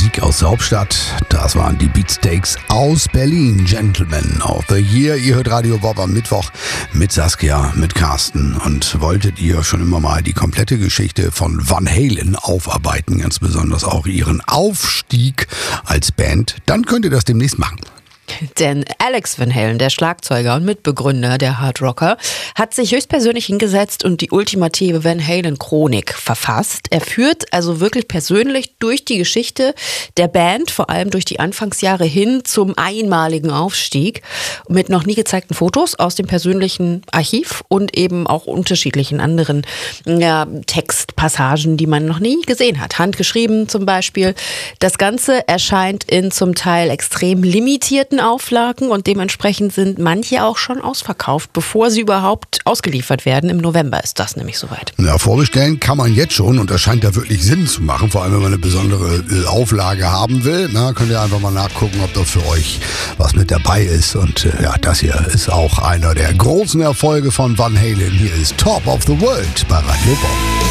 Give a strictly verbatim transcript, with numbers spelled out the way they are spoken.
Musik aus der Hauptstadt. Das waren die Beatsteaks aus Berlin. Gentlemen of the Year. Ihr hört Radio Bob am Mittwoch mit Saskia, mit Carsten. Und wolltet ihr schon immer mal die komplette Geschichte von Van Halen aufarbeiten, ganz besonders auch ihren Aufstieg als Band, dann könnt ihr das demnächst machen. Denn Alex Van Halen, der Schlagzeuger und Mitbegründer der Hard Rocker, hat sich höchstpersönlich hingesetzt und die ultimative Van Halen-Chronik verfasst. Er führt also wirklich persönlich durch die Geschichte der Band, vor allem durch die Anfangsjahre hin zum einmaligen Aufstieg, mit noch nie gezeigten Fotos aus dem persönlichen Archiv und eben auch unterschiedlichen anderen ja, Textpassagen, die man noch nie gesehen hat. Handgeschrieben zum Beispiel. Das Ganze erscheint in zum Teil extrem limitierten Auflagen und dementsprechend sind manche auch schon ausverkauft, bevor sie überhaupt ausgeliefert werden. Im November ist das nämlich soweit. Ja, vorbestellen kann man jetzt schon und das scheint ja wirklich Sinn zu machen, vor allem wenn man eine besondere Auflage haben will. Na, könnt ihr einfach mal nachgucken, ob da für euch was mit dabei ist. Und äh, ja, das hier ist auch einer der großen Erfolge von Van Halen. Hier ist Top of the World bei Radio Bob.